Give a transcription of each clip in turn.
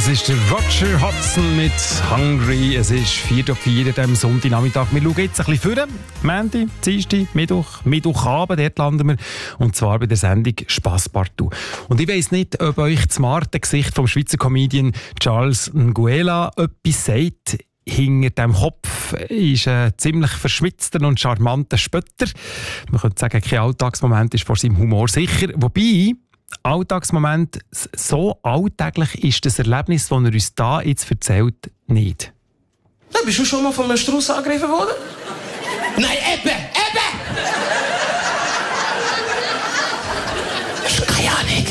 Das ist der Roger Hodgson mit «Hungry». Es ist 4:04 am Sonntagnachmittag. Wir schauen jetzt ein bisschen vor. Montag, Dienstag, Mittwochabend, dort landen wir. Und zwar bei der Sendung «Spass partout». Und ich weiss nicht, ob euch das smarte Gesicht vom Schweizer Comedian Charles Nguela etwas sagt. Hinter dem Kopf ist ein ziemlich verschwitzter und charmanter Spötter. Man könnte sagen, kein Alltagsmoment ist vor seinem Humor sicher. Wobei Alltagsmoment so alltäglich ist das Erlebnis, das er uns da jetzt erzählt, nicht. Ja, bist du schon mal von einem Strauß angegriffen worden? Nein, eben! Keine Ahnung.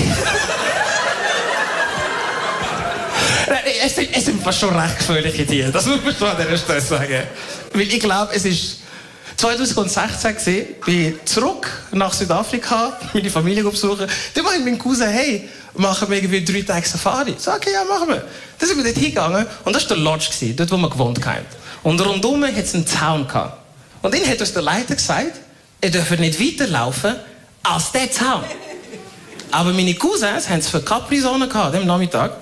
Es sind fast schon recht gefährliche Tiere. Das muss man schon an dieser Stelle sagen. Weil ich glaube, es ist 2016 gewesen, bin zurück nach Südafrika, meine Familie besuchen. Dann meinte mein Cousin, hey, machen wir irgendwie 3 Tage Safari. Ich sage, okay, ja, machen wir. Dann sind wir dort hingegangen und das war der Lodge, dort wo wir gewohnt haben. Und rundum hat es einen Zaun gehabt. Und dann hat uns der Leiter gesagt, ihr dürft nicht weiterlaufen als der Zaun. Aber meine Cousins haben es für Capri-Sonne gehabt, am Nachmittag.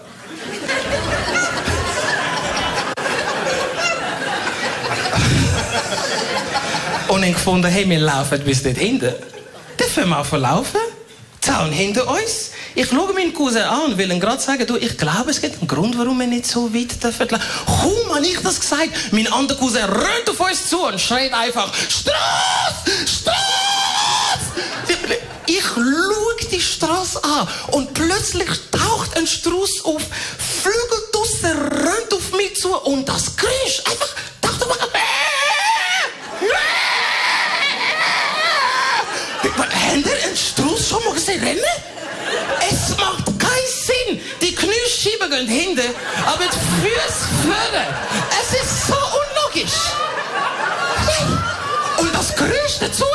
Und haben gefunden, hey, wir laufen bis dort hinten. Dann fangen wir an zu laufen. Zaun hinter uns. Ich schaue meinen Cousin an und will ihm gerade sagen, du, ich glaube, es gibt einen Grund, warum wir nicht so weit laufen dürfen. Kaum habe ich das gesagt, mein anderer Cousin rennt auf uns zu und schreit einfach, Strasse! Strasse! Ich schaue die Straße an und plötzlich taucht ein Strauß auf, flügelt draussen, rennt auf mich zu und das Geräusch einfach taucht auf mich. Habt ihr einen Strauß schon mal gesehen rennen? Es macht keinen Sinn. Die Kniescheiben gehen hinten, aber die Füße vorne. Es ist so unlogisch. Und das Geräusch dazu.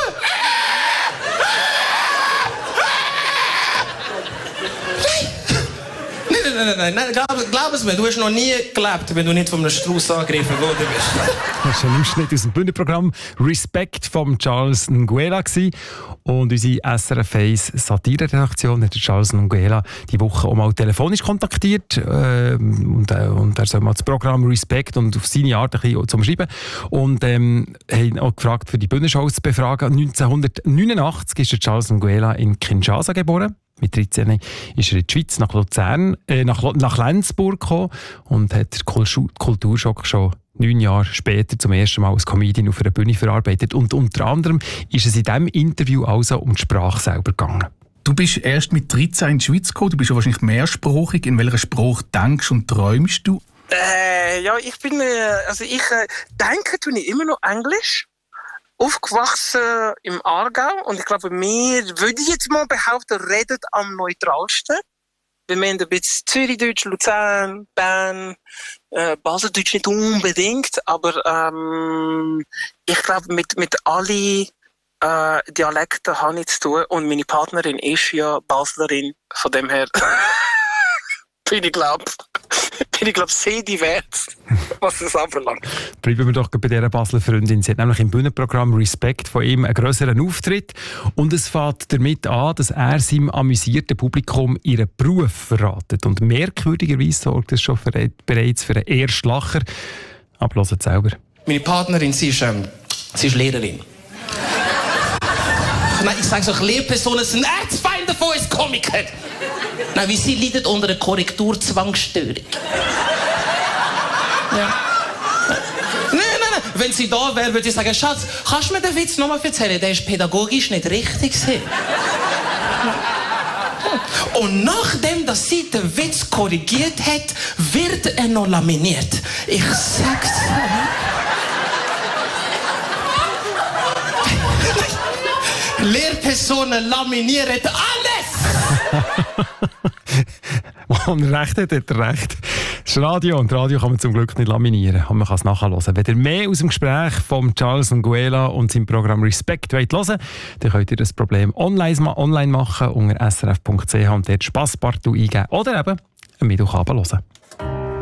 Nein, glaub es mir, du hast noch nie gelebt, wenn du nicht von einem Strauß angegriffen worden bist. Das war ein Ausschnitt aus dem Bühnenprogramm «Respect» von Charles Nguela. Und unsere SRF 1 Satire-Redaktion hat Charles Nguela die Woche auch mal telefonisch kontaktiert. Und er soll mal das Programm «Respect» und auf seine Art ein bisschen zum Schreiben. Und haben auch gefragt, für die Bühnenshows zu befragen. 1989 ist Charles Nguela in Kinshasa geboren. Mit 13 ist er in die Schweiz, nach Luzern, nach Lenzburg gekommen und hat den Kulturschock schon 9 Jahre später zum ersten Mal als Comedian auf einer Bühne verarbeitet. Und unter anderem ist es in diesem Interview also um die Sprache selber gegangen. Du bist erst mit 13 in die Schweiz gekommen, du bist ja wahrscheinlich mehrsprachig. In welcher Sprache denkst und träumst du? Ja, ich bin, ich denke tue ich immer noch Englisch. Aufgewachsen im Aargau und ich glaube, wir, würde ich jetzt mal behaupten, reden am neutralsten. Wir haben ein bisschen Zürichdeutsch, Luzern, Bern, Baseldeutsch nicht unbedingt, aber ich glaube, mit allen Dialekten habe ich zu tun und meine Partnerin ist ja Baslerin, von dem her bin ich glaube sehr divers, was das anbelangt. Bleiben wir doch bei dieser Basler Freundin. Sie hat nämlich im Bühnenprogramm «Respect» von ihm einen grösseren Auftritt. Und es fängt damit an, dass er seinem amüsierten Publikum ihren Beruf verratet. Und merkwürdigerweise sorgt es schon bereits für einen Erstlacher. Aber hört es selber. Meine Partnerin, sie ist Lehrerin. Nein, ich sage so, Lehrpersonen sind Erzfeinde von uns Komikern. Nein, wie sie leidet unter einer Korrekturzwangsstörung. Ja. Nein. Wenn sie da wäre, würde ich sagen, Schatz, kannst du mir den Witz nochmal erzählen? Der ist pädagogisch nicht richtig. Und nachdem dass sie den Witz korrigiert hat, wird er noch laminiert. Ich sag's dir. Lehrpersonen laminieren alles! Und recht hat er recht. Das ist Radio und Radio kann man zum Glück nicht laminieren. Und man kann es nachhören. Wenn ihr mehr aus dem Gespräch von Charles Nguela und seinem Programm «Respect» hören wollt, dann könnt ihr das Problem online machen unter srf.ch und dort «Spass partout» eingeben oder eben am Mittwochabend hören.